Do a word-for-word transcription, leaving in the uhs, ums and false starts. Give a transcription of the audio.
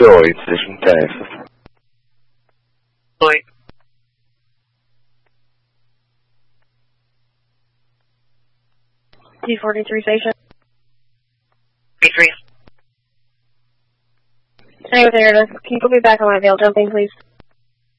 Joy, Station Texas. Joy. T forty-three station. three. Stay with Air. Can you put me back on my veil jumping, please?